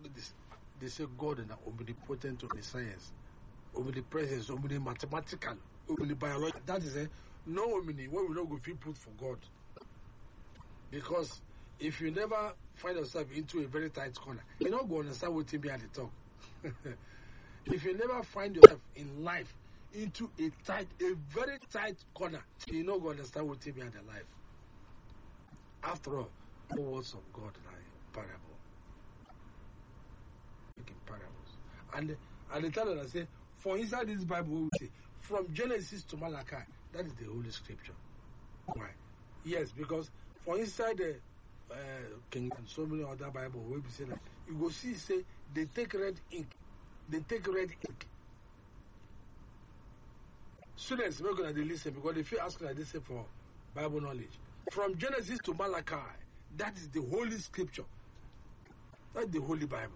they say God is omnipotent, omniscience, omnipresence, omnimathematical, omnibiological. That is no omni what we don't go feel put for God. Because if you never find yourself into a very tight corner, you're not going to understand what be at the talk. If you never find yourself in life into a very tight corner, you're not going to understand what be at the life. After all, the words of God are parable. Making parables. And the title I say, for inside this Bible, we say, from Genesis to Malachi, that is the Holy Scripture. Why? Yes, because for inside the King and so many other Bible, we say that you go see, say, they take red ink. They take red ink. Students, we're going to listen because if you ask like this for Bible knowledge, from Genesis to Malachi, that is the Holy Scripture. That's the Holy Bible.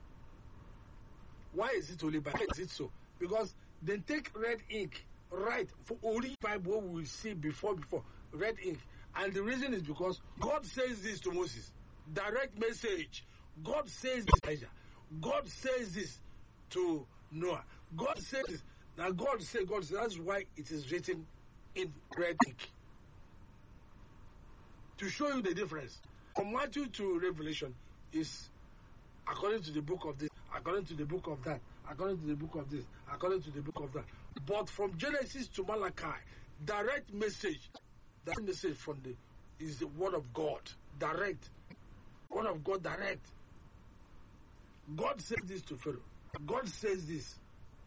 Why is it Holy Bible? Why is it so? Because they take red ink, right, for Holy Bible we will see before, red ink. And the reason is because God says this to Moses. Direct message. God says this to Elijah. God says this to Noah. God says this. Now God says, that's why it is written in red ink. To show you the difference. From Matthew to Revelation is according to the book of this, according to the book of that, according to the book of this, according to the book of that. But from Genesis to Malachi, direct message, that message from is the word of God, direct. Word of God, direct. God says this to Pharaoh. God says this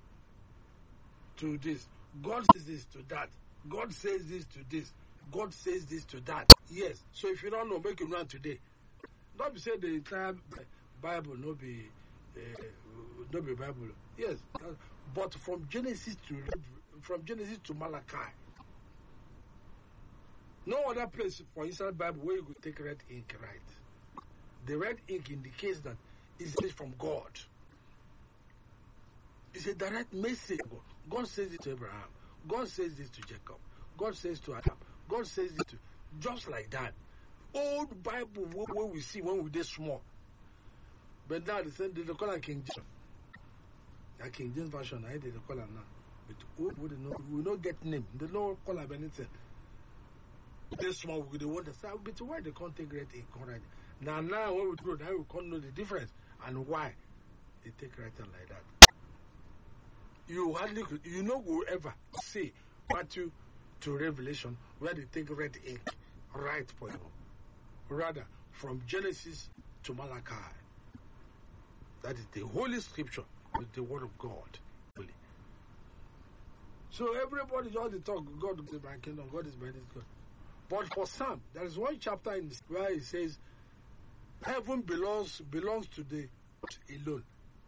to this. God says this to that. God says this to this. God says this to that. Yes. So if you don't know, make it run today. Not be say the entire Bible no be Bible. Yes. But from Genesis to Malachi, no other place for inside Bible where you could take red ink, right? The red ink indicates that it's from God. It's a direct message. God says it to Abraham. God says this to Jacob. God says to Adam. God says it to, just like that. Old Bible where we see when we did small. But now they call it King James. That King James version, I did call it now. But we don't get name. They don't call it anything. This small we want to say, but why they can't take red ink already? Now when we do that, we can't know the difference and why they take writing like that. You hardly could, will ever see Matthew to Revelation where they take red ink, right for you. Rather, from Genesis to Malachi, that is the Holy Scripture with the Word of God. Really. So everybody just talk, God is my kingdom, God is my this God. But for some, there is one chapter in where it says, heaven belongs to the alone.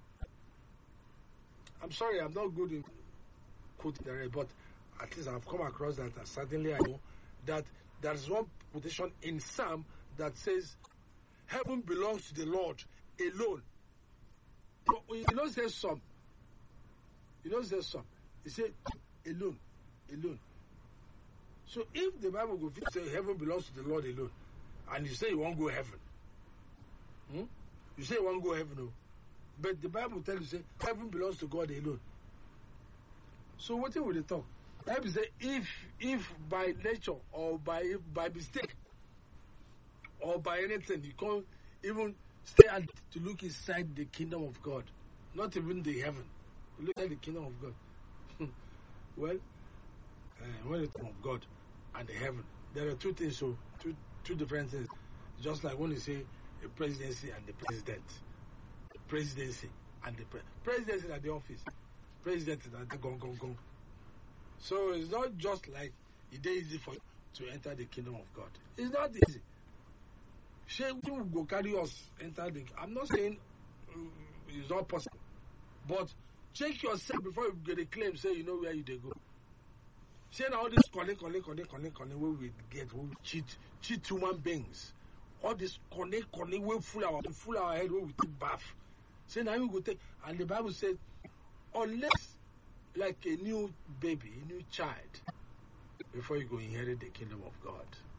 I'm sorry, I'm not good in quoting the right, but at least I've come across that, and certainly I know that there is one quotation in Psalm that says, heaven belongs to the Lord alone. You don't say some. You don't say some. You say alone. Alone. So if the Bible goes say heaven belongs to the Lord alone, and you say you won't go heaven, you say you won't go heaven, no. But the Bible tells you say heaven belongs to God alone. So what will they talk? The Bible say if by nature or by mistake or by anything you can't even stay out to look inside the kingdom of God, not even the heaven, to look at the kingdom of God. Well, when it's of God and the heaven, there are two things. So two different things. Just like when you say a presidency and the president, presidency and the presidency at the office, president at the gong. So it's not just like it's easy for you to enter the kingdom of God. It's not easy. Shame will go carry us enter the. I'm not saying it's not possible, but check yourself before you get a claim. Say you know where you they go. Say now all this calling where we get, where we cheat human beings. All this calling where full our head where we take bath. Say now we go take, and the Bible says, unless like a new baby, a new child, before you go inherit the kingdom of God.